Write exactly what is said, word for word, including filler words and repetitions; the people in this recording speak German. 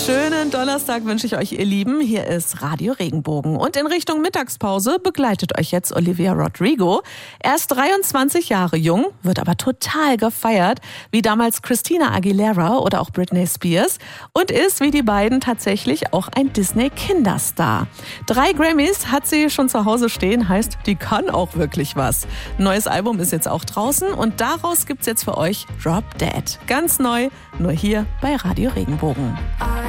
Schönen Donnerstag wünsche ich euch, ihr Lieben. Hier ist Radio Regenbogen. Und in Richtung Mittagspause begleitet euch jetzt Olivia Rodrigo. Er ist dreiundzwanzig Jahre jung, wird aber total gefeiert, wie damals Christina Aguilera oder auch Britney Spears. Und ist, wie die beiden, tatsächlich auch ein Disney-Kinderstar. Drei Grammys hat sie schon zu Hause stehen, heißt, die kann auch wirklich was. Ein neues Album ist jetzt auch draußen und daraus gibt's jetzt für euch Drop Dead. Ganz neu, nur hier bei Radio Regenbogen.